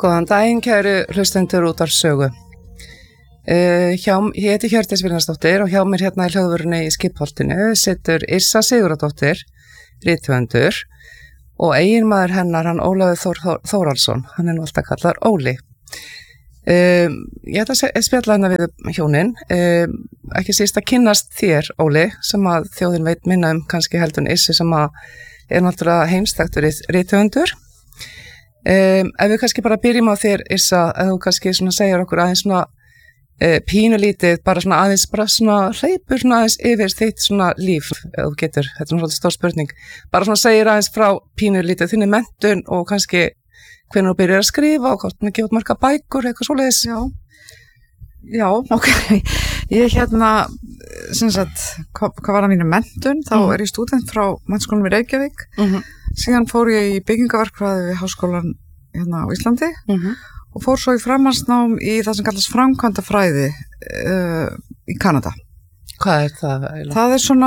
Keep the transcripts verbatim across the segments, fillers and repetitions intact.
Góðan daginn, kæru hlustendur út af sögu. Uh, hjá, ég heiti Hjördís Vilhjálmsdóttir og hjá mér hérna í hljóðvörunni í Skipholtinu situr Yrsa Sigurðardóttir, rithöfundur, og eiginmaður hennar, hann Ólafur Þór, Þór, Þórhallsson, hann er nú alltaf kallar Óli. Um, ég ætla að spjalla hérna við hjónin, um, ekki síst að kynnast þér, Óli, sem að þjóðin veit minna um kannski heldur en Yrsi sem að er náttúrulega heimstæktur rithöfundur. Um, ef við kannski bara byrjum á þér, Yrsa, ef þú kannski svona segir okkur aðeins svona uh, pínulítið, bara svona aðeins, bara svona hleypur svona aðeins yfir þitt svona líf, ef þú getur, þetta er svona svolítið stór spurning, bara svona segir aðeins frá pínulítið þinni menntun og kannski hvernig þú byrjar að skrifa og hvort þú gefur marga bækur, eitthvað svoleiðis. Já, já, ok, ég hérna, sem sagt, hvað, hvað var að mínu menntun, þá mm. er ég stúdent frá Menntaskólanum í Reykjavík, mm-hmm. síðan fór ég í byggingaverkfræði við Háskólann hérna á Íslandi mm-hmm. og fór svo í framhaldsnám í það sem kallast framkvæmdafræði uh, í Kanada. Hvað er það? Eiginlega? Það er svona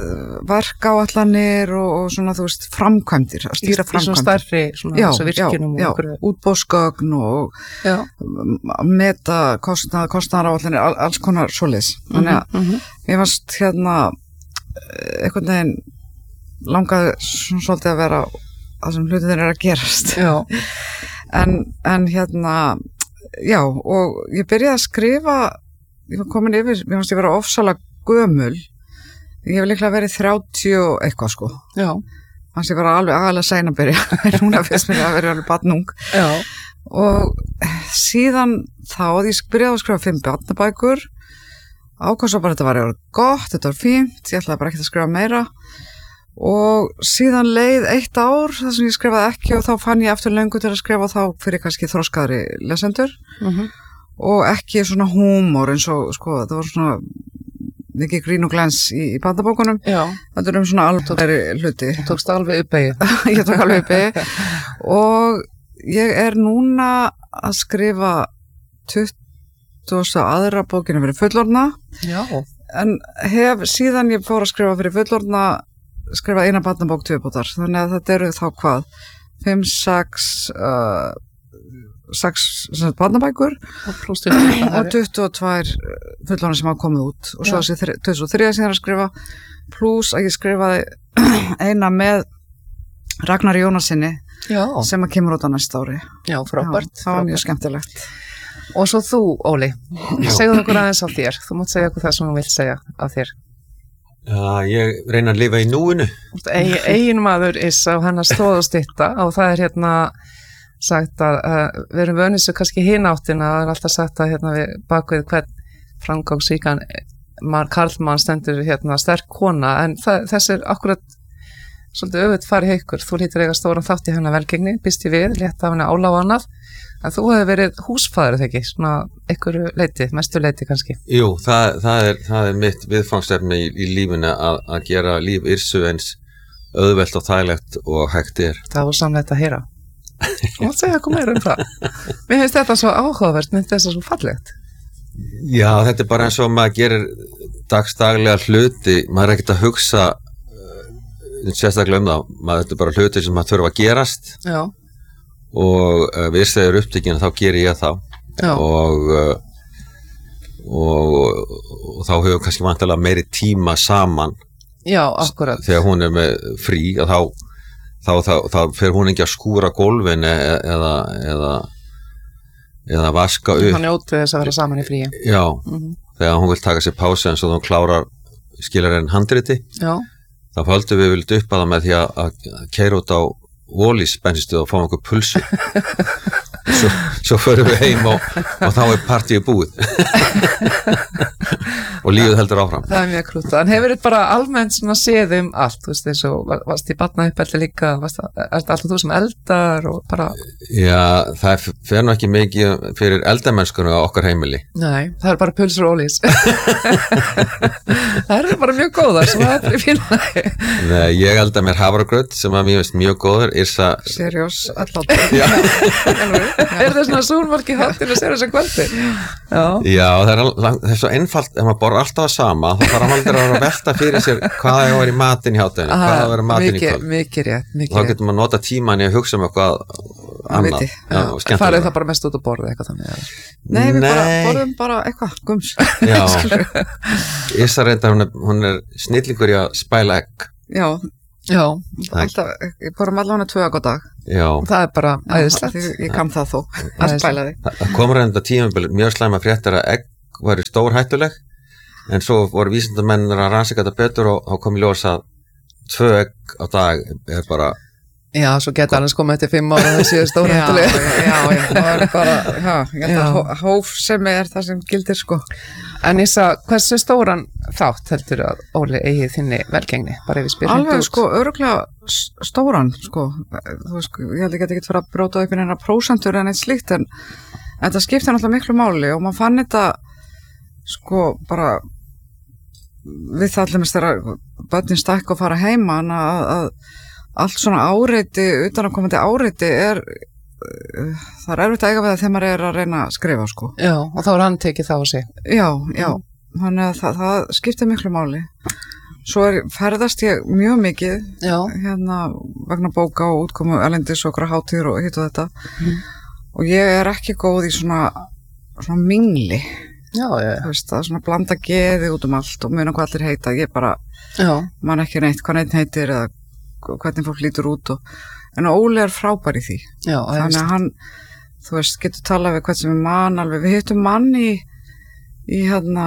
verkáætlanir og, og svona, þú veist, framkvæmdir, að stýra framkvæmdir. Í svona stærri, svona já, þessu virkjunum já, og okkur. Já, útboðsgögn og já. meta kostnað, kostnaðaráætlanir, all, alls konar svoleiðis. Mm-hmm, Þannig að mm-hmm. ég varst hérna einhvern veginn langaði svona svolítið að vera það sem hlutin er að gerast. Já. en, en hérna, já, og ég byrjaði að skrifa, ég var komin yfir, mér fannst ég vera ofsalega gömul, ég hef líklega verið þrjátíu og eitthvað sko. Já. Fannst ég vera alveg agalega sæn að byrja, núna fyrst mér að vera alveg barnung. Já. Og síðan þá, ég byrjaði að skrifa fimm barnabækur, ákvað svo bara þetta var gott, þetta var fínt, ég ætlaði bara ekki að skrifa meira. Og síðan leið eitt ár þar sem ég skrifaði ekki og þá fann ég eftir löngu til að skrifa þá fyrir kannski þroskaðri lesendur mm-hmm. og ekki svona húmor eins og sko, það var svona mikið grín og glens í, í bandabókunum. Já. Þetta er um svona alveg hluti. Þú tókst alveg uppeyju. Ég tók alveg uppeyju og ég er núna að skrifa tuttugasta og aðra bókina fyrir fullorðna. Já. En hef síðan ég fór að skrifa fyrir fullorðna skrifa eina barnabók tvöbótar, þannig að þetta eru þá hvað fimm, sex uh, sex barnabækur og, og tuttugu og tvær fullorðna sem hafa komið út og svo þessi tuttugu og þrjú sem ég er að skrifa pluss að ég skrifaði eina með Ragnari Jónasinni Já. sem að kemur út á næsta ári. Já, frábært. Já, það var mjög skemmtilegt. Og svo þú, Óli, segðu okkur aðeins á þér, þú mátt segja okkur það sem þú vilt segja af þér. Já, ég reyna að lifa í núinu. Ein, ein maður Yrsa og hennar stóð og stytta og það er hérna sagt að uh, við erum vönið svo kannski hináttina, það er alltaf sagt að hérna við bakvið hvern framgangsríkan karlmann stendur hérna sterk kona en það, þess er akkurat svolítið öfugt farið ykkur, þú hlýtur eiga stóran þátt í hennar velgengni, býst ég við, létt af henni ála og annað, en þú hefur verið húsfaður þegar ekki, svona ykkur leiti, mestu leiti kannski. Jú, það, það, er, það er mitt viðfangsefni í, í lífinu að, að gera líf Yrsu eins auðvelt og þægilegt og hægt er. Það var samleitt að heyra. Þú mátt segja eitthvað meira um það. Mér finnst þetta svo áhugavert, mér finnst þetta svo fallegt. Já, þetta er bara eins og maður gerir dagsdaglega hluti, maður er ekkert að hugsa sérstaklega um það, maður þetta er bara hluti sem maður þurfa að gerast. Já. Og uh, við segir upptökina þá gerir ég þá og, uh, og, og þá hefur kannski vantilega meiri tíma saman. Já, akkurat. Þegar hún er með frí og þá, þá, þá, þá fer hún ekki að skúra gólfin eða, eða, eða, eða vaska upp. Hann njóti þess að vera saman í fríi. Já, mm-hmm. Þegar hún vil taka sér pásu eins og hún klárar skilar enn handriti. Já. Þá höldum við vilt upp að það með því að, að keyra út á Wallys bensinstöð og fá einhver pulsu svo, svo förum við heim og, og þá er partíu búið og lífið heldur áfram. Það er mjög krútt. En hefur þetta bara almennt svona séð um allt, þú veist, eins og varst í barnauppeldi líka, varst, er þetta alltaf þú sem eldar og bara... Já, það fer nú ekki mikið fyrir eldamennskunu á okkar heimili. Nei, það er bara pulsur og ólís. Það er bara mjög góðar, sem það er fínlega. Nei, ég elda mér havragraut sem að mér veist mjög góður. Yrsa... Seriós, alltaf. Já. Er það svona súnmarki háttinu seriós að kvöldi? Já. Já, það er, það er svo einfalt, ef maður borðar alltaf að sama, þá þarf maður aldrei að velta fyrir sér hvað það er að vera í matinn í hátæðinu, hvað það er að vera matinn í kvöld. Mikið rétt, mikið rétt. Þá getur maður nota tíman í að hugsa um eitthvað annað já, farið það bara mest út að borða eitthvað þannig nei, við bara borðum bara eitthvað gums já, Issa reyndar hún er, hún er snillingur í að spæla egg já, já alltaf, ég borðum allavega tvö egg á dag já, það er bara æðislegt ég kam það þó, að spæla því það komur reynda tímabil mjög slæma fréttir að egg væri stór hættuleg en svo voru vísindamennir að rannsaka þetta betur og þá kom í ljós að tvö egg á dag er bara já, svo geta alveg komið eftir fimm ára það séu stór hættuleg já, já, já, það er bara já, ég held að hóf sem er það sem gildir sko en Issa, hversu stóran þátt heldur að Óli eigi þinni velgengni bara ef við spyrum alveg sko, öruglega stóran sko, þú veist, ég held ekki að fyrir að bróta upp í neina prósentur en eitt slíkt en þetta skiptir náttúrulega miklu máli og maður fann þetta sko bara við það allir mest þegar börnin stækka og fara heima að, að allt svona áreiti utan að komandi áreiti er það er erfitt að eiga við það þegar maður er að reyna að skrifa sko já, og þá er hann tekið það á sig já, já, þannig að það, það skiptir miklu máli svo er, ferðast ég mjög mikið já. hérna vegna bóka og útkomu erlendis og okkur hátíður og hitt og þetta mm. og ég er ekki góð í svona svona mingli já, já, já. Veist, það er svona blanda geði út um allt og muna hvað allir heita ég bara, já. Man ekki neitt hvað neitt heitir eða hvernig fólk lítur út og, en Óli er frábær í því já, þannig að hann þú veist, getur talað við hvern sem er mann alveg, við hittum mann í í hérna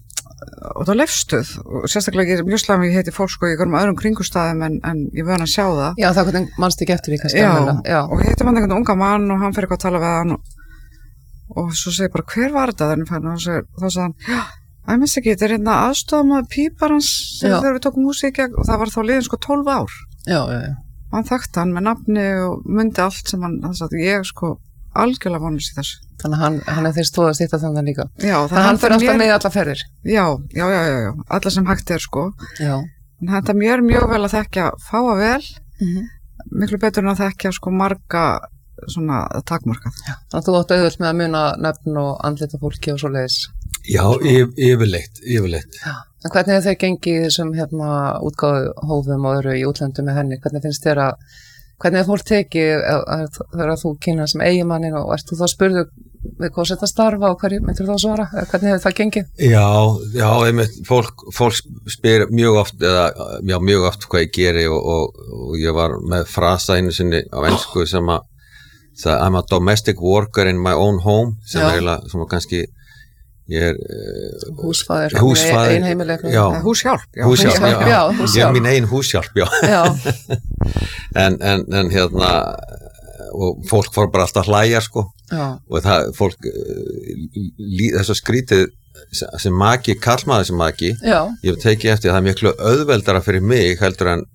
og það lefstuð og sérstaklega ég er mjög slæm ég heiti fólk sko í einhverjum öðrum kringustæðum en, en ég vöna að sjá það já, það hvernig mannst ekki eftir því kannski já, já, og hittum hann einhvern unga mann og hann fyrir eitthvað að tala við hann og, og svo segir bara, hver var þetta þannig fann og þá sagði hann, já ég minnst ekki, þetta er hérna aðstofamaður píparans þegar við tókum músík og það var þá liðin sko tólf ár já, já, já og hann þekkti hann með nafni og myndi allt sem hann, hann sagði, ég sko algjörlega vonast í þessu. Þannig að hann, hann er þeir stóð að stýta þannig líka. Já, þannig að hann fyrir alltaf mér... með alla ferðir. Já, já, já, já, já, alla sem hægt er sko. Já. En þetta mér mjög vel að þekkja fáa vel, mm-hmm. miklu betur en að þekkja sko marga svona takmarkað. Já, þannig að þú átt auðvöld með að muna nöfn og andlita fólki og svo leiðis. Já, yfirleitt, yfirleitt. Já. En hvernig er þeir gengið þessum hérna útgáðu hófum og öðru í útlöndum með henni? Hvernig finnst þér að, hvernig er fólk tekið þegar þú kynna sem eiginmannin og ert þú þá spurðu við hvað þetta starfa og hverju myndir þú þá svara? Hvernig hefur það gengið? Já, já, einmitt, fólk, fólk spyr mjög oft, eða já, mjög oft hvað ég geri og, og, og ég var með frasa einu sinni á ensku sem að I'm a domestic worker in my own home sem er eiginlega, sem að kannski ég er uh, húsfæður, húsfæður húshjálp, já, húshjálp, já, húshjálp, já, húshjálp. Ég er mín ein húshjálp, já, já. en, en, en hérna og fólk fór bara alltaf að hlæja sko já. Og það, fólk þess að skrítið sem maki, karlmaður sem maki já. Ég hef tekið eftir að það er miklu auðveldara fyrir mig heldur en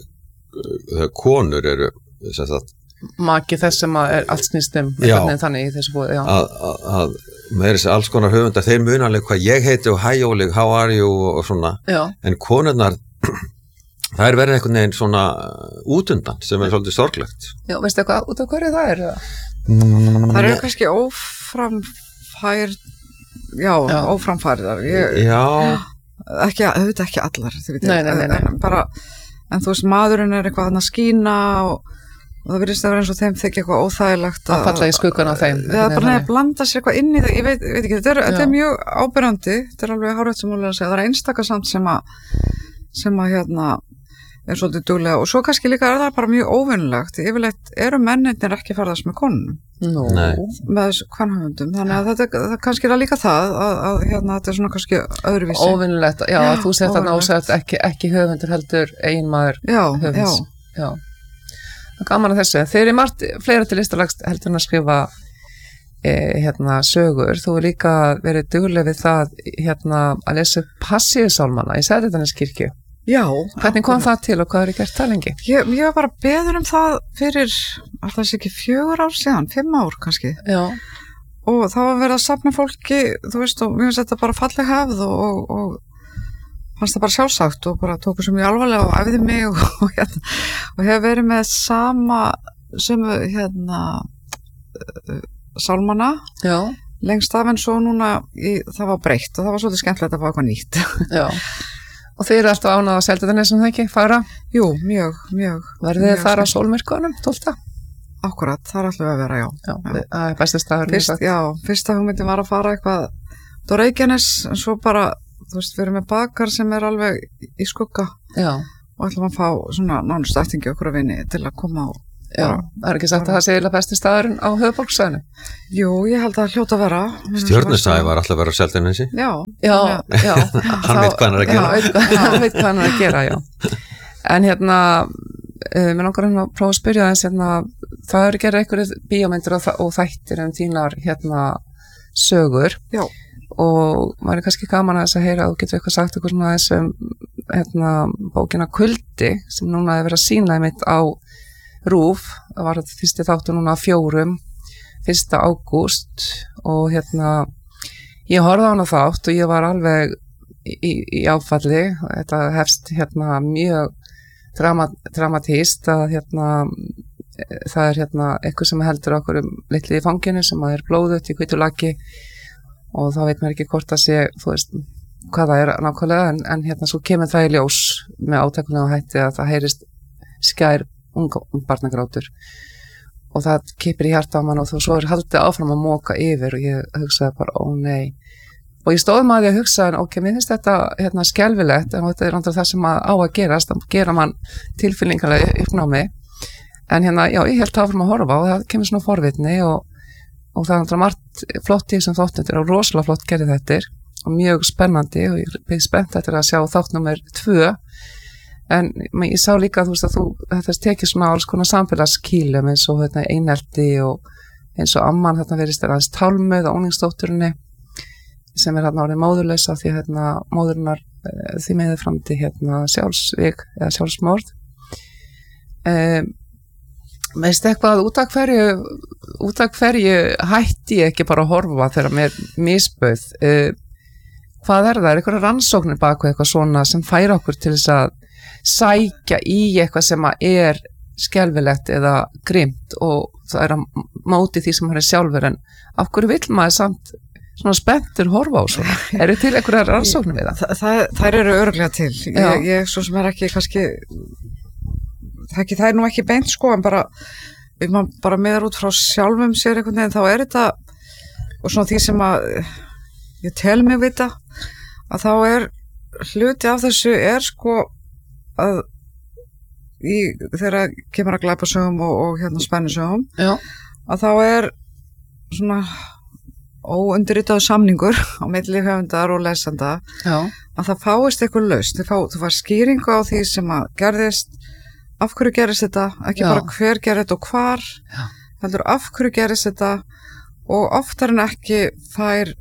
uh, konur eru þess að maki þess sem að er allt snýstum þannig í þessu búið, já. Að, að, að með þessi alls konar höfundar, þeir munanlega hvað ég heiti og hi Óli, how are you og svona, já. En konurnar það er verið einhvern veginn svona útundan sem er svolítið sorglegt. Já, veistu eitthvað út af hverju það er? Mm, það eru kannski óframfær já, já. óframfærðar ég, já ekki, auðvitað ekki allar nei, nei, nei, nei. En, bara, en þú veist, maðurinn er eitthvað að skína og og það virðist að vera eins og þeim þykja eitthvað óþægilegt að falla í skuggan á þeim eða bara neða að blanda sér eitthvað inn í það ég veit, veit ekki, þetta er, þetta er mjög ábyrjandi þetta er alveg hárvægt sem múlega að segja það er einstakasamt sem að sem að hérna er svolítið duglega og svo kannski líka er það bara mjög óvinnlegt yfirleitt eru mennirnir ekki ferðast með konum no. með þessu kvenhöfundum þannig að þetta það, kannski er það líka það að, að hérna þetta er svona kannski öðruvísi óvinnlegt, já, já þú sett þarna og sett ekki, ekki höfundur heldur eiginmaður höfunds já, já. Gaman að þessu, þeir eru margt fleira til listalags heldur en að skrifa e, hérna sögur, þú er líka verið dugleg við það hérna að lesa Passíusálmana í Seltjarnarneskirkju. Já. Hvernig kom það til og hvað eru gert það lengi? Ég, ég var bara beður um það fyrir alltaf ekki fjögur ár síðan, fimm ár kannski. Já. Og það var verið að safna fólki, þú veist, og mér finnst þetta bara falleg hefð og, og, og fannst það bara sjálfsagt og bara tóku sem ég alvarlega og æfði mig og, og, hérna, og hef verið með sama sömu hérna uh, sálmana já. Lengst af en svo núna í, það var breytt og það var svolítið skemmtilegt að fá eitthvað nýtt já. Og þið eru alltaf ánað að selja þetta nesum það ekki, fara? Jú, mjög, mjög Verðið þið þar á sólmyrkvanum, tólfta? akkurat, þar ætlum við að vera, já. Já, það er besti staður. Fyrst, já, fyrsta hugmyndin var að fara eitthvað á Reykjanes, en svo bara, þú veist, við erum með bakar sem er alveg í skugga. Já. Og ætlum að fá svona nánust ættingi okkur að vinni til að koma á. Já, það er ekki sagt að það sé eiginlega besti staðurinn á höfuðborgarsvæðinu. Jú, ég held að hljóta að vera. Stjörnusæði var alltaf að vera á Seltjarnarnesi. Já. Já, já. Hann veit hvað hann er að gera. Já, hann veit hvað hann er að gera, já. En hérna, uh, mér langar hérna að prófa að spyrja þess, hérna, það eru gerað einhverjum bíómyndir og, og þættir um þínar, hérna, sögur. Já. Og maður er kannski gaman að þess að heyra að þú getur eitthvað sagt eitthvað svona þessum, hérna, bókina Kuldi, sem núna er verið að sýna einmitt á Rúf, það var þetta fyrsti þáttu núna fjórum, fyrsta ágúst og hérna, ég horfði á hana þátt og ég var alveg í, í áfalli, þetta hefst hérna mjög drama, dramatíst að hérna, það er hérna eitthvað sem heldur okkur um litli í fanginu sem að er blóðut í hvítu laggi og þá veit maður ekki hvort að sé, þú veist, hvað það er nákvæmlega en, en hérna svo kemur það í ljós með átakulega hætti að það heyrist skær unga barnagrátur og það kipir í hjarta á mann og þú svo er haldið áfram að móka yfir og ég hugsaði bara, ó nei og ég stóð maður að hugsa en ok, mér finnst þetta hérna skelfilegt en þetta er andra það sem að á að gerast að gera mann tilfinningarlega uppnámi en hérna, já, ég held áfram að horfa og það kemur svona forvitni og, og það er andra margt flott í þessum þáttum og rosalega flott gerði þetta og mjög spennandi og ég er spennt eftir að sjá þátt númer tvö en ég sá líka þú veist að þú þetta tekið svona alls konar samfélagskýlum eins og hérna, einelti og eins og amman þarna verist er aðeins tálmuð á unglingsdótturinni sem er hérna árið móðurlausa því hérna móðurinnar e, því meðið fram til hérna sjálfsvík eða sjálfsmorð um, veist eitthvað út af hverju út af hverju hætti ég ekki bara að horfa þegar mér misbauð uh, hvað er það, er eitthvað rannsóknir baku eitthvað svona sem færa okkur til þess að sækja í eitthvað sem er skelfilegt eða grimt og það er að móti því sem hann er sjálfur en af hverju vill maður samt svona spenntur horfa á svona er þið til einhverjar rannsóknir við það? Þa, það þær eru öruglega til ég, ég svo sem er ekki kannski það, ekki, það er nú ekki beint sko en bara ef maður bara meðar út frá sjálfum sér einhvern veginn þá er þetta og svona því sem að ég tel mig vita að þá er hluti af þessu er sko að í, þegar kemur að glæpasögum og, og hérna spennusögum að þá er svona óundirritaður samningur á milli höfundar og lesanda Já. Að það fáist eitthvað laust þú fá, fær skýringu á því sem að gerðist af hverju gerist þetta ekki Já. Bara hver gerði þetta og hvar Já. Heldur af hverju gerist þetta og oftar en ekki fær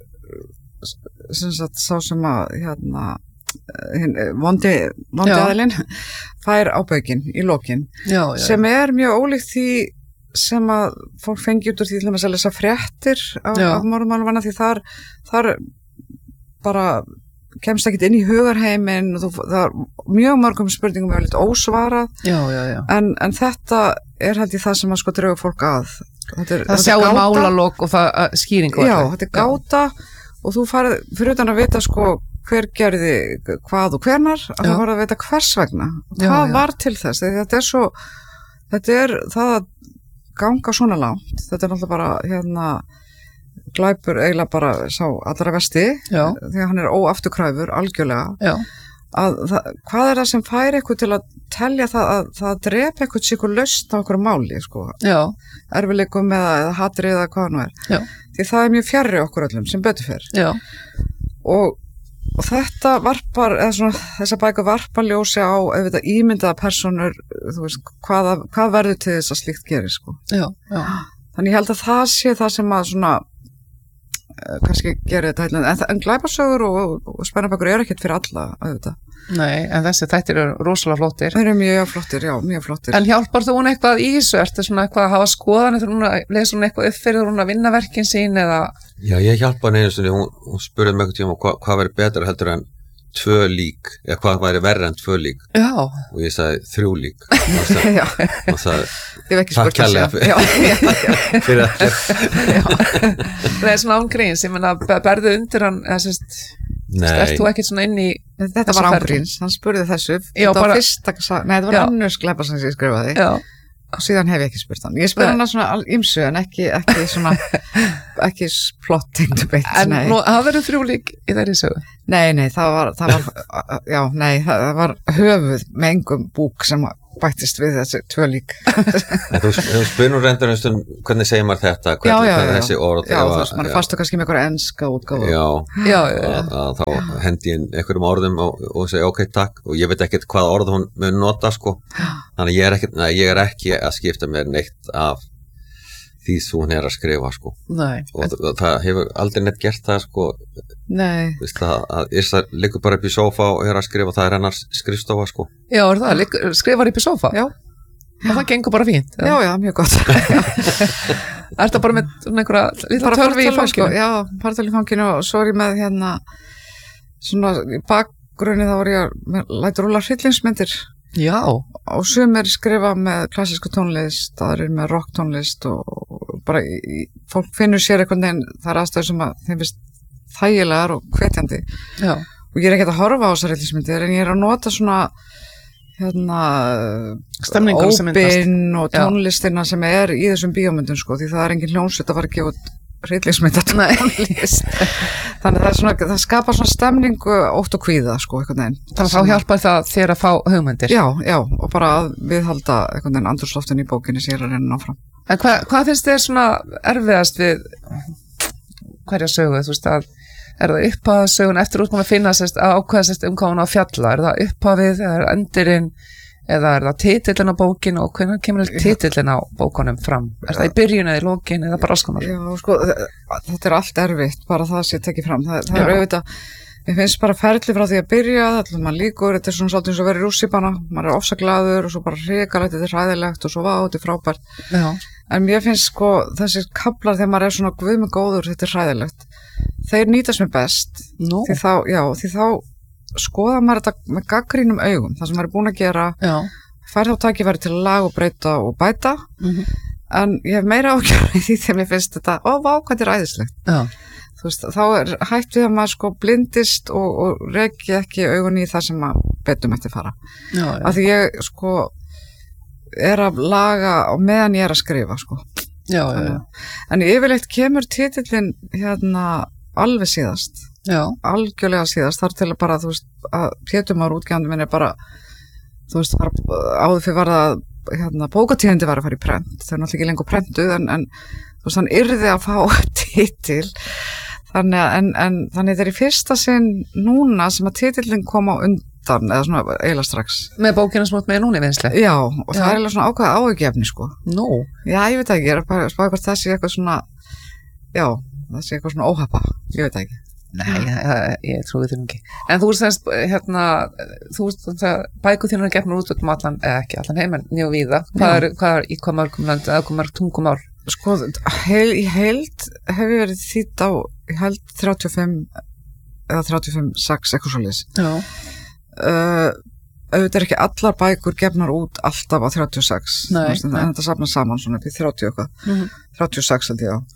sem sagt sá sem að hérna vondi, vondi aðilinn fær ábökin í lokin já, já, sem er mjög ólíkt því sem að fólk fengi út úr því til að lesa fréttir af, af morðmálum því þar, þar bara kemst ekkert inn í hugarheiminn og þú, það er mjög mörgum spurningum er litið ósvarað já, já, já. En, en þetta er held ég það sem að sko drauga fólk að þetta er, það sjáum málalokk og það skýringu já, þetta er gáta og þú farið fyrir utan að vita sko hver gerði hvað og hvernar að það var að veita hvers vegna hvað já, já. Var til þess, þetta er svo þetta er það að ganga svona langt, þetta er náttúrulega bara hérna glæpur eiginlega bara sá allra vesti já. Því að hann er óafturkræfur algjörlega já. Að það, hvað er það sem fær eitthvað til að telja það að það drepa eitthvað síkur laust á okkur máli sko erfileikum eða, eða hatri eða hvað nú er já. Því það er mjög fjarri okkur öllum sem betur fyrr og Og þetta varpar, eða svona, þessa bækur varpar ljósi á auðvitað ímyndaða personur, þú veist, hvað, hvað verður til þess að slíkt gerir, sko. Já, já. Þannig ég held að það sé það sem að svona, kannski gerir þetta heilin, en, en glæpasögur og, og, og spennabækur eru ekkert fyrir alla, auðvitað. Nei, en þessi þættir eru rosalega flottir. Þeir eru mjög flottir, já, mjög flottir. En hjálpar þú hún eitthvað í þessu? Ertu svona eitthvað að hafa skoðan, eftir hún að lesa hún eitthvað upp fyrir hún að vinna verkin sín eða? Já, ég hjálpa hann einu sinni, hún, hún spurði mig eitthvað tíma hvað, hvað væri betra heldur en tvö lík, eða hvað væri verra en tvö lík. Já. Og ég sagði þrjú lík. Og það, já. Og það, ég hef ekki spurt það sjá. Já, fyrir allir. Það er svona ángríns, ég menna, berðu undir hann, eða sérst, ert þú ekkert svona inn í þetta var ángríns, hann spurði þessu já, þetta bara, var fyrsta, nei þetta var annars glæpa sem ég skrifaði já. síðan hef ég ekki spurt hann. Ég spyr hann svona ýmsu en ekki, ekki svona ekki plotting beitt. En nú, það verður þrjú lík í þeirri sögu? Nei, nei, það var, það var já, nei, það var höfuð með engum búk sem bættist við þessi tvö lík. Þú, þú spyr nú reyndur um stund, hvernig segir maður þetta, hvernig, já, já, hvernig þessi orð já, þú veist, maður fastu kannski með einhverja enska útgáfu. Já, já, já, já. Að, að þá hendi ég einhverjum orðum og, og segja ok, takk, og ég veit ekkert hvað orð hún mun nota, sko, þannig að ég er ekki, nei, ég er ekki að skipta mér neitt af því sem hún er að skrifa, sko. Nei. Og en... það hefur aldrei neitt gert það, sko. Nei. Vist það, að Yrsa liggur bara upp í sófa og er að skrifa, það er hennar skrifstofa, sko. Já, er það, Ligg, skrifar upp í sófa? Já. Og það gengur bara fínt? Já, já, mjög gott. Er það bara með einhverja lítla tölvi í fanginu? Sko, já, bara tölvi í fanginu og svo er ég með hérna svona í bakgrunni þá var ég að læta rúla hryllingsmyndir. Já. Og sumir skrifa með klassísku tónlist, aðrir með rock tónlist og bara í, fólk finnur sér einhvern veginn þar aðstöður sem að þeim finnst þægilegar og hvetjandi. Já. Og ég er ekkert að horfa á þessar hryllingsmyndir en ég er að nota svona hérna ópin og tónlistina já. Sem er í þessum bíómyndum sko, því það er engin hljónsveit að fara að gefa út hryllingsmynda tónlist. Þannig það, er svona, það skapar svona stemningu ótt og kvíða sko, einhvern veginn. Þannig að þá hjálpar það þér að fá hugmyndir? Já, já, og bara að viðhalda einhvern veginn andrúmsloftinu í bókinni sem ég er að reyna áfram. En hva, hvað finnst þér svona erfiðast við hverja sögu, þú veist að er það upphafað sögun eftir útkomi að finna sérst, að ákveða sérst um hvað hún á að fjalla, er það upphafið, er endurinn eða er það titillin á bókin og hvernig kemur titillin á bókunum fram, er það í byrjun eða í lokin eða bara áskonar? Já, sko, þetta er allt erfitt, bara það sé tekið fram, það, það er auðvitað, ég finnst bara ferli frá því að byrja, það er maður líkur, þetta er svona svolítið eins og verið rússíbana, maður er ofsaglaður og svo bara hrikalegt, þetta er hræðilegt og svo vá, þetta er frábært. Já. En mér finnst sko þessir kaplar þegar maður er svona guð með góður, þetta er hræðilegt, þeir nýtast mér best, no. því þá, já, því þá skoða maður þetta með gaggrínum augum, það sem maður er búin að gera, já. Fær þá tækifæri til að laga og breyta og bæta, mm-hmm. en ég hef meira ágjörði því þegar mér finnst þetta, ó, vá, hvað þetta er æðislegt. Já. Þú veist, þá er hægt við að maður sko blindist og, og reki ekki augun í það sem maður betum eftir fara. Já, já. Af því ég sko er að laga og meðan ég er að skrifa, sko. Já, já, já. En yfirleitt kemur titillinn hérna alveg síðast. Já. Algjörlega síðast, þar til að bara, þú veist, að Pétur Már útgefandi minn er bara, þú veist, bara, áður fyrir var það, hérna, bókatíðindi var að fara í prent, það er náttúrulega ekki lengur prentuð, en, en þú veist, hann yrði að fá titil, þannig að, en, en þannig þetta er í fyrsta sinn núna sem að titillin kom á undan, eða svona eiginlega strax. Með bókina sem út með núna í vinsli? Já, og já. Það er eiginlega svona ákveða áhugjefni, sko. Nú? Já, ég veit ekki, ég er bara að spáða hvort þessi eitthvað svona, já, þessi eitthvað svona óhappa, ég veit ekki. Nei, ég, ég trúi þér ekki. En þú veist, hérna, þú veist, bækur þínu er gefnur út um allan, eða ekki allan heim, en mjög víða. Hvað er, hvað er í hvað mörgum land, eða hvað mörg tungumál? Sko, heil, í heild hef ég verið þýtt á, ég held þrjátíu og fimm eða þrjátíu og fimm, sex, eitthvað svoleiðis. Já. Uh, auðvitað er ekki allar bækur gefnar út alltaf á þrjátíu og sex. Nei. En þetta safnar saman svona upp í þrjátíu eitthvað. Mm-hmm. þrjátíu og sex held ég á.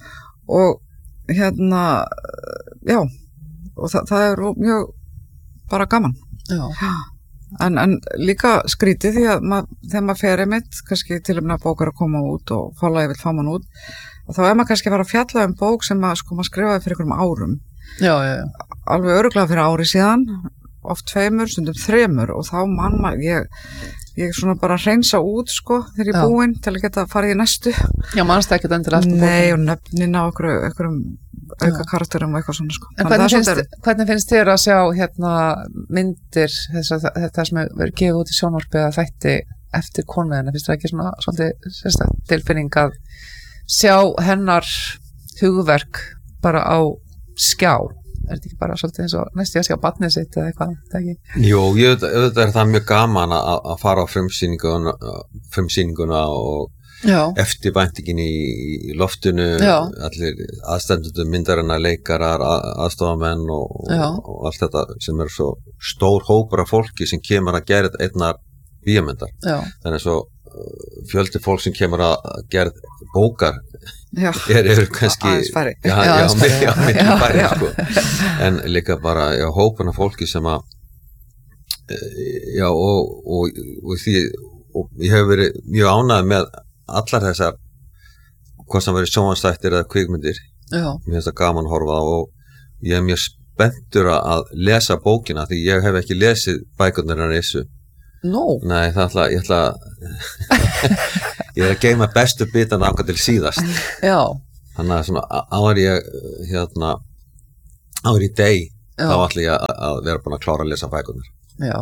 Og hérna, já, og það, það er mjög bara gaman. Já. En, en líka skrítið því að mað, þegar maður fer einmitt, kannski til og með bókar að koma út og forlagið vill fá mann út, og þá er maður kannski að fara að fjalla um bók sem maður, sko, maður skrifaði fyrir einhverjum árum. Já, já, já. Alveg örugglega fyrir ári síðan, oft tveimur, stundum þremur, og þá mann maður, ég, ég svona bara hreinsa út, sko, þegar ég er búin til að geta farið í næstu. Já, mannst ekkert endilega alltaf bókin. Nei, og nöfnin á einhverjum auka karakterum og eitthvað svona, sko. En hvernig finnst, er... hvernig finnst þér að sjá hérna myndir þess að þetta sem er gefið út í sjónvarpi eða þætti eftir konuðina, finnst það ekki svona svolítið sérstaklega tilfinning að sjá hennar hugverk bara á skjá? Er þetta ekki bara svolítið eins og næstu að sjá barnið sitt eða eitthvað, þetta ekki? Jú, ég auðvitað er það mjög gaman að, að fara á frumsýninguna, frumsýninguna og já. Eftirvæntingin í, í loftinu, já. Allir aðstendundum myndarinnar, leikarar, að, aðstofamenn og, og allt þetta sem er svo stór hópur af fólki sem kemur að gera einnar bíómyndar. Þannig svo fjöldi fólk sem kemur að gera bókar Já. Er, er kannski aðeins færri já, já, já, já, já, færri, sko. En líka bara já, hópuna fólki sem að já, og, og, og því og ég hef verið mjög ánægð með allar þessar hvað sem verið sjónvarpsþættir eða kvikmyndir. Já. Mér finnst það gaman að horfa á og ég er mjög spenntur að lesa bókina því ég hef ekki lesið bækurnar hennar Yrsu. Nó. Nei, það ætla, ég ætla ég er að geyma bestu bitana ánga til síðast. Já. Þannig að svona áður ég hérna áður í deg þá ætla ég að, að vera búin að klára að lesa bækurnar. Já.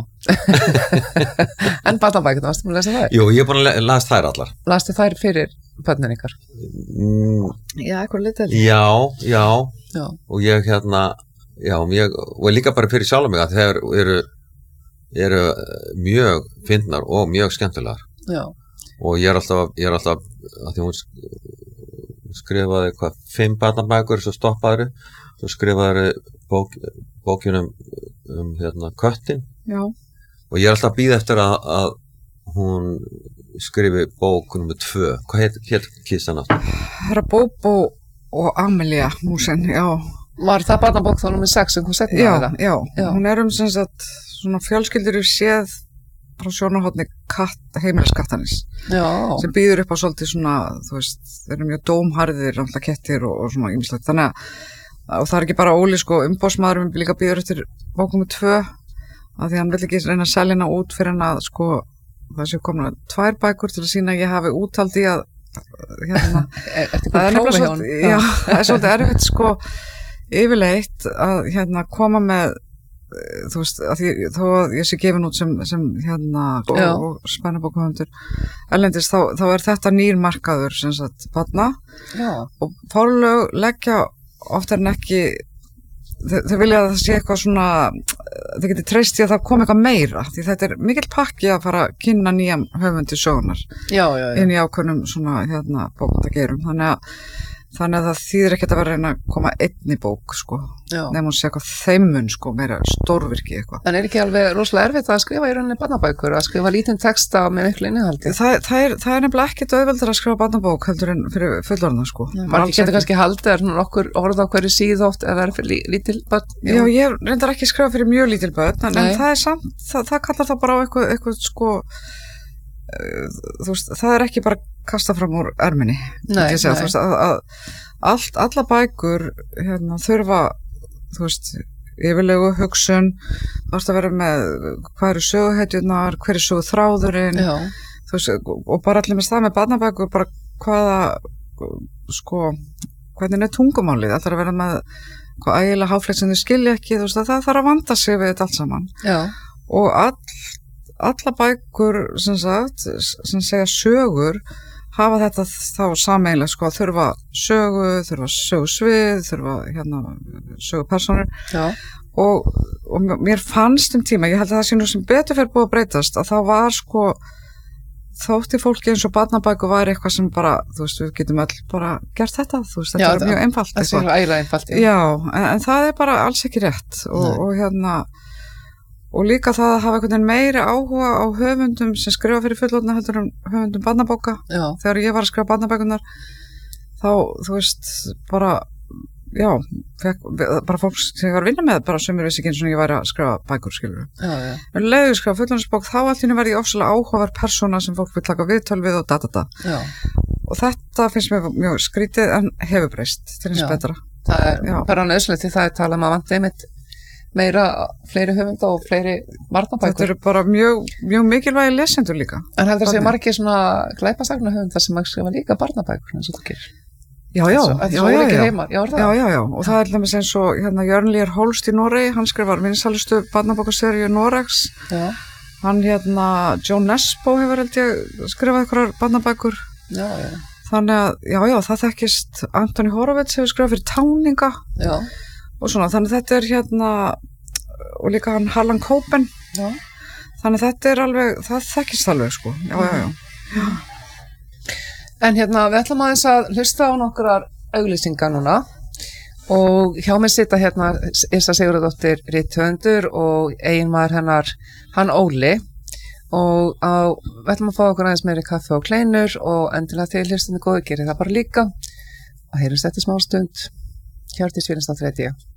En barnabækurnar, varstu búin að lesa þær? Jú, ég er búin að lesa þær allar. Lastu þær fyrir börnin ykkar? Mm, Já, eitthvað litið. já, já, Já. og ég hérna, já, ég, og líka bara fyrir sjálf mig að þeir eru, eru mjög fyndnar og mjög skemmtilegar. Já. Og ég er alltaf, ég er alltaf, að því hún skrifaði hvað, fimm barnabækur, svo stoppaði, svo skrifaði bók, bókinum um hérna köttin. Já. Og ég er alltaf að bíða eftir að, að hún skrifi bók nummer tvö. Hvað heit, heit kísan aftur? Herra Bóbó og Amelia músin, já. Var það barnabók þá nummer sex sem hún setni Já, á það? já, Já. hún er um sem sagt svona fjölskyldur í séð frá sjónarhóttni katt, heimiliskattanis Já. sem býður upp á svolítið svona, þú veist, þeir eru mjög dómharðir, náttúrulega kettir og, og svona ýmislegt, þannig að og það er ekki bara Óli, sko, umbóðsmaðurinn líka býður eftir bókum með tvö af því hann vill ekki reyna að selja hana út fyrir hann að, sko, það séu komna tvær bækur til að sína að ég hafi úttaldi að hérna, Eftir það er hvað prófi nefnilega hjá svolítið, hún? já, það er svolítið erfitt, sko, yfirleitt að hérna koma með þú veist, að því, þó að ég sé gefin út sem, sem hérna og, og spennabókuhöndur erlendis, þá, þá er þetta nýr markaður sem sagt, barna Já. og forlög leggja oftar en ekki þau, þau vilja að það sé eitthvað svona þau getur treyst í að það kom eitthvað meira því þetta er mikill pakki að fara að kynna nýjam höfundi sögunar Já, já, já. inn í ákveðnum svona hérna bókmenntagerum, þannig að þannig að það þýðir ekkert að vera að reyna að koma einn í bók, sko, nefnum hún sé eitthvað þeimun, sko, meira stórvirki eitthvað. En er ekki alveg rosalega erfitt að skrifa í rauninni barnabækur, að skrifa lítinn texta með miklu innihaldi? Það, það, er, það er nefnilega ekkert auðveldar að skrifa barnabók heldur en fyrir fullorðna, sko. Margir getur kannski haldið er nokkur orð á hverju síðu oft ef það er fyrir lí, lítil börn. Já, ég reyndar ekki að skrifa fyrir mjög lítil börn, en, en það er samt, það, það kallar þá bara á eitthvað, eitthvað sko, þú veist, það er ekki bara kasta fram úr erminni. Nei, segja, nei. Þú veist, að, að allt, alla bækur hérna, þurfa, þú veist, yfirlegu hugsun, þú veist að vera með hvað eru söguhetjurnar, hver er söguþráðurinn, þú veist, og bara allir með stað með barnabækur, bara hvaða, sko, hvernig er tungumálið, allir að vera með hvað ægilega háflegt sem þau skilja ekki, þú veist, það þarf að vanda sig við þetta allt saman. Já. Og all alla bækur sem sagt sem segja sögur hafa þetta þá sameiginlega sko að þurfa sögu, þurfa sögusvið, þurfa hérna sögupersónur og, og mér fannst um tíma, ég held að það sé nú sem betur fyrir búið að breytast að það var sko þótti fólki eins og barnabækur var eitthvað sem bara, þú veist, við getum öll bara gert þetta, þú veist, þetta Já, er mjög einfalt. Það sé ægilega einfalt. Já, en, en það er bara alls ekki rétt og, og hérna og líka það að hafa einhvern veginn meiri áhuga á höfundum sem skrifa fyrir fullorðna heldur en höfundum barnabóka. Já. Þegar ég var að skrifa barnabækunar þá, þú veist, bara já, fekk, bara fólk sem ég var að vinna með bara sömur vissi ekki eins og ég væri að skrifa bækur, skilur við. Já, já. En leiði ég skrifa fullorðinsbók þá allt í einu verði ég ofsalega áhugaverð persóna sem fólk vil taka viðtöl við og datata. Já. Og þetta finnst mér mjög skrítið en hefur breyst til eins betra. Það er já. Bara nöðslegt því það er talað um að vandi einmitt meira, fleiri höfunda og fleiri barnabækur. Þetta eru bara mjög, mjög mikilvægi lesendur líka. En heldur að sé margir svona glæpasagna höfundar sem að skrifa líka barnabækur eins og þú gerir? Já, já, já, já, já. Já, já, já, já, og það er alveg eins og hérna Jörn Lýr Holst í Noregi, hann skrifar vinsælustu barnabókaseríu Noregs. Já. Hann hérna, Joe Nesbo hefur held ég skrifað einhverjar barnabækur. Já, já. Þannig að, já, já, það þekkist Antoni Horowitz hefur skrifað fyrir Táninga. Já. Og svona, þannig þetta er hérna og líka hann Harlan Coben já. Þannig þetta er alveg það þekkist alveg sko já, já, já. Já. En hérna við ætlum aðeins að hlusta á nokkrar auglýsingar núna og hjá mig sita hérna Yrsa Sigurðardóttir rithöfundur og eiginmaður hennar hann Óli og á, við ætlum að fá okkur aðeins meiri kaffi og kleinur og endilega til hlustinu góðu gerir það bara líka og heyrjumst þetta smá stund. Hjördís Vilhelmsdóttir heiti ég.